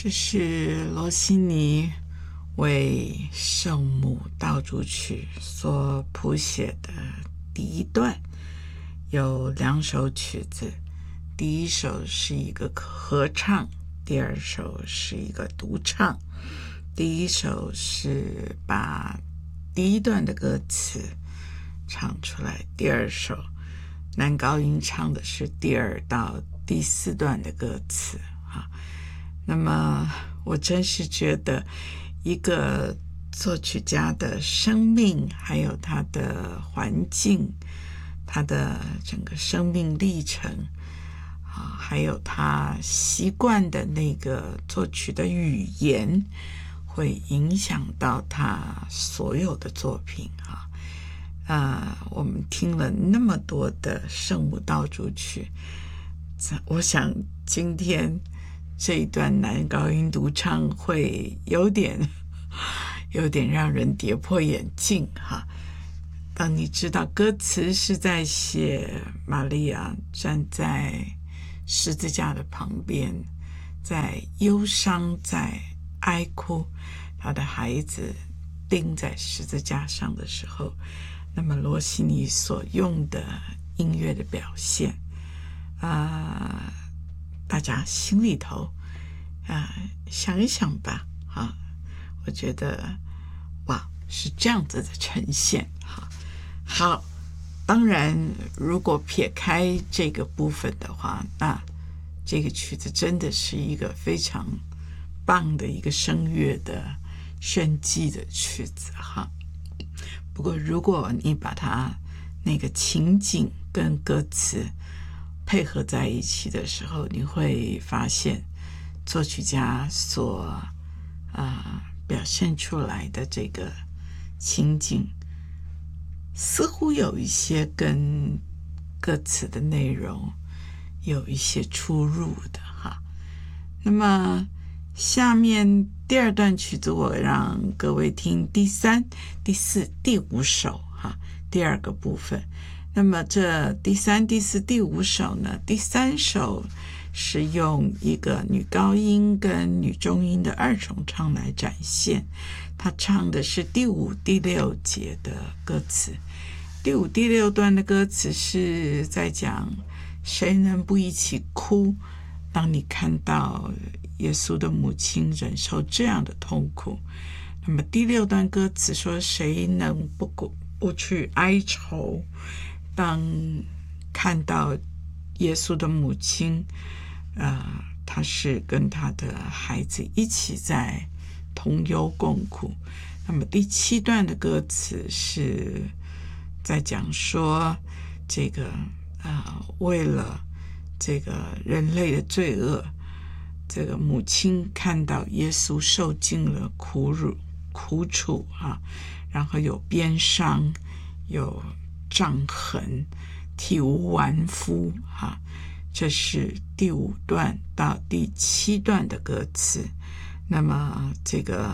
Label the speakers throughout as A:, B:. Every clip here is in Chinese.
A: 这是罗西尼为圣母道主曲所谱写的第一段，有2首曲子，第一首是一个合唱，第二首是一个独唱。第一首是把第一段的歌词唱出来，第二首男高音唱的是第2到第4段的歌词啊。那么我真是觉得一个作曲家的生命，还有他的环境，他的整个生命历程啊，还有他习惯的那个作曲的语言，会影响到他所有的作品啊。我们听了那么多的圣母道主曲，我想今天这一段男高音独唱会有点让人跌破眼镜哈。当你知道歌词是在写玛利亚站在十字架的旁边，在忧伤，在哀哭，他的孩子钉在十字架上的时候，那么罗西尼所用的音乐的表现大家心里头想一想吧我觉得哇，是这样子的呈现好，当然如果撇开这个部分的话，那这个曲子真的是一个非常棒的一个声乐的炫技的曲子不过如果你把它那个情景跟歌词配合在一起的时候，你会发现作曲家所表现出来的这个情景似乎有一些跟歌词的内容有一些出入的那么下面第2段曲子，我让各位听第3、第4、第5首第2个部分。那么这第3、第4、第5首呢，第3首是用一个女高音跟女中音的2重唱来展现，她唱的是第5、第6节的歌词。第5、第6段的歌词是在讲谁能不一起哭，当你看到耶稣的母亲忍受这样的痛苦。那么第6段歌词说，谁能不去哀愁，当看到耶稣的母亲他是跟他的孩子一起在同忧共苦。那么第7段的歌词是在讲说这个为了这个人类的罪恶，这个母亲看到耶稣受尽了苦楚然后有鞭伤，有杖痕，体无完肤这是第5段到第7段的歌词。那么这个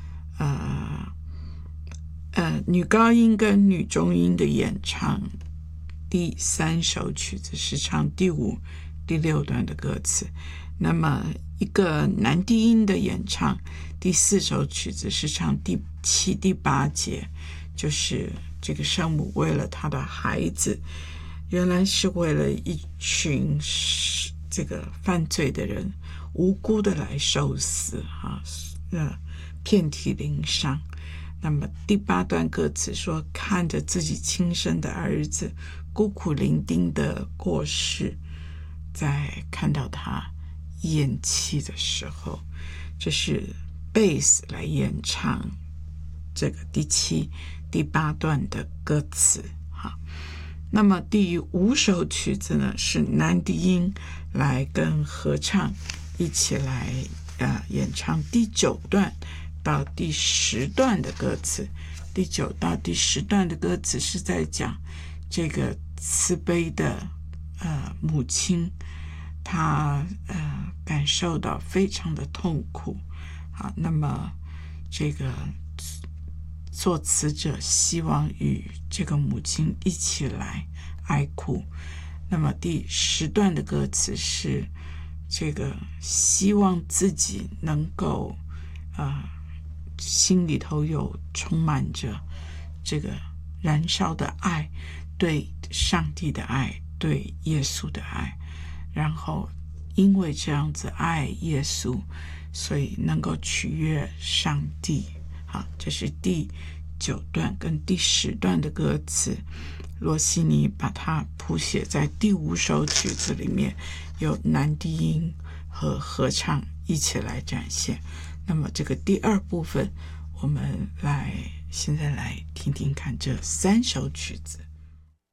A: 女高音跟女中音的演唱，第3首曲子是唱第5、第6段的歌词。那么一个男低音的演唱，第4首曲子是唱第7、第8节，就是这个圣母为了她的孩子，原来是为了一群这个犯罪的人无辜的来受死遍体鳞伤。那么第8段歌词说，看着自己亲生的儿子孤苦伶仃的过世，在看到他咽气的时候，这是贝斯来演唱这个第7、第8段的歌词那么第5首曲子呢，是男低音来跟合唱一起来演唱第9段到第10段的歌词。第9到第10段的歌词是在讲这个慈悲的母亲，她感受到非常的痛苦那么这个作词者希望与这个母亲一起来哀哭。那么第10段的歌词是这个希望自己能够心里头有充满着这个燃烧的爱，对上帝的爱，对耶稣的爱，然后因为这样子爱耶稣，所以能够取悦上帝。好，这是第9段跟第10段的歌词，罗西尼把它谱写在第5首曲子里面，有男低音和合唱一起来展现。那么这个第2部分，我们现在来听听看这3首曲子。